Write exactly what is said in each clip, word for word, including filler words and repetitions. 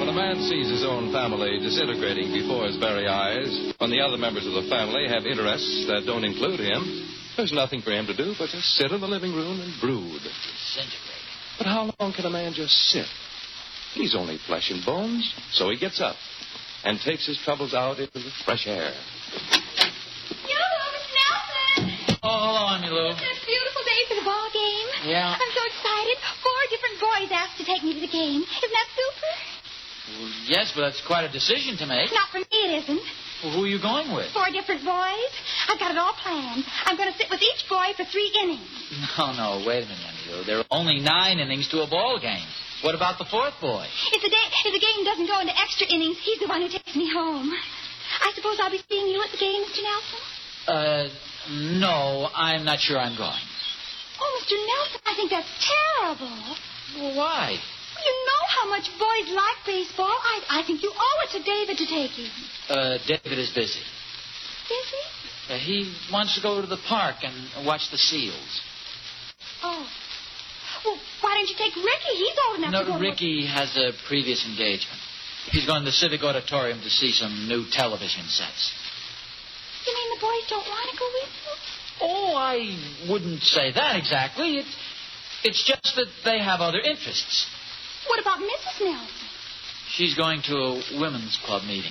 When a man sees his own family disintegrating before his very eyes, when the other members of the family have interests that don't include him, there's nothing for him to do but to sit in the living room and brood. Disintegrating. But how long can a man just sit? He's only flesh and bones, so he gets up and takes his troubles out into the fresh air. Yoo-hoo, Miss Nelson! Oh, hello, Emmy Lou. It's a beautiful day for the ball game. Yeah. I'm so excited. Four different boys asked to take me to the game. Isn't that super? Well, yes, but that's quite a decision to make. Not for me, it isn't. Well, who are you going with? Four different boys. I've got it all planned. I'm going to sit with each boy for three innings. No, no, wait a minute, Emmy Lou. There are only nine innings to a ball game. What about the fourth boy? If the, day, if the game doesn't go into extra innings, he's the one who takes me home. I suppose I'll be seeing you at the game, Mister Nelson? Uh, no, I'm not sure I'm going. Oh, Mister Nelson, I think that's terrible. Well, why? You know how much boys like baseball. I, I think you owe it to David to take him. Uh, David is busy. Busy? Uh, he wants to go to the park and watch the seals. Oh. Well, why don't you take Ricky? He's old enough No, to go. Ricky has a previous engagement. He's going to the Civic Auditorium to see some new television sets. You mean the boys don't want to go with you? Oh, I wouldn't say that exactly. It, it's just that they have other interests. What about Missus Nelson? She's going to a women's club meeting.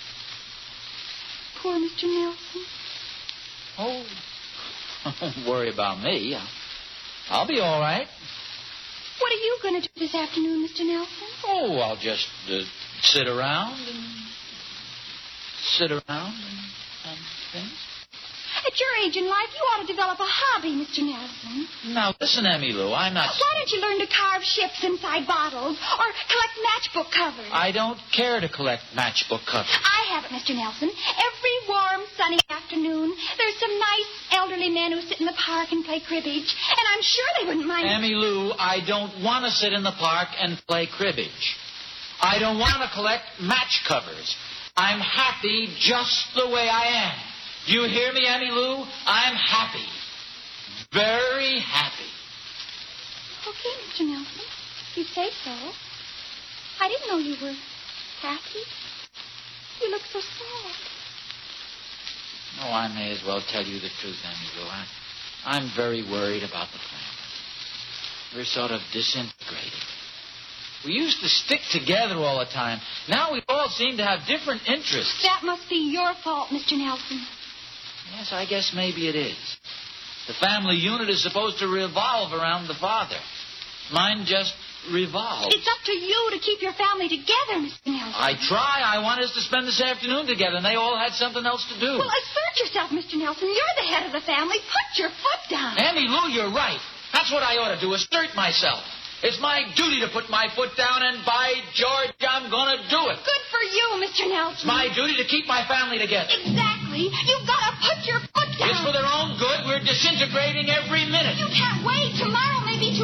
Poor Mister Nelson. Oh, don't worry about me. I'll, I'll be all right. What are you going to do this afternoon, Mister Nelson? Oh, I'll just uh, sit around and sit around and, and things. At your age in life, you ought to develop a hobby, Mister Nelson. Now, listen, Emmy Lou, I'm not... Why don't you learn to carve ships inside bottles or collect matchbook covers? I don't care to collect matchbook covers. I have it, Mister Nelson. Every warm, sunny afternoon, there's some nice elderly men who sit in the park and play cribbage, and I'm sure they wouldn't mind... Emmy Lou, I don't want to sit in the park and play cribbage. I don't want to collect match covers. I'm happy just the way I am. Do you hear me, Emmy Lou? I'm happy. Very happy. Okay, Mister Nelson. You say so. I didn't know you were happy. You look so sad. Oh, I may as well tell you the truth, Emmy Lou. I, I'm very worried about the family. We're sort of disintegrated. We used to stick together all the time. Now we all seem to have different interests. That must be your fault, Mister Nelson. Yes, I guess maybe it is. The family unit is supposed to revolve around the father. Mine just revolves. It's up to you to keep your family together, Mister Nelson. I try. I wanted us to spend this afternoon together, and they all had something else to do. Well, assert yourself, Mister Nelson. You're the head of the family. Put your foot down. Emmy Lou, you're right. That's what I ought to do, assert myself. It's my duty to put my foot down, and by George, I'm going to do it. Good for you, Mister Nelson. It's my duty to keep my family together. Exactly. You've got to put your foot down. It's for their own good. We're disintegrating every minute. You can't wait. Tomorrow may be